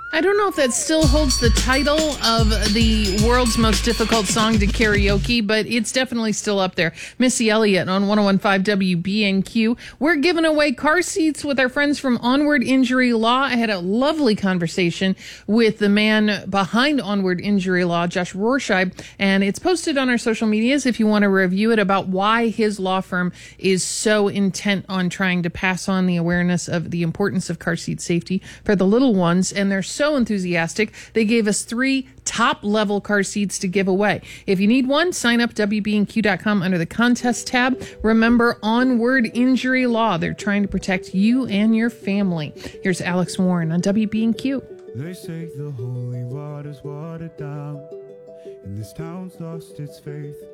I don't know if that still holds the title of the world's most difficult song to karaoke, but it's definitely still up there. Missy Elliott on 101.5 WBNQ. We're giving away car seats with our friends from Onward Injury Law. I had a lovely conversation with the man behind Onward Injury Law, Josh Rorschach, and it's posted on our social medias if you want to review it about why his law firm is so intent on trying to pass on the awareness of the importance of car seat safety for the little ones, and they're so enthusiastic. They gave us 3 top-level car seats to give away. If you need one, sign up WBNQ.com under the contest tab. Remember, Onward Injury Law. They're trying to protect you and your family. Here's Alex Warren on WBNQ. They say the holy water's watered down, and this town's lost its faith.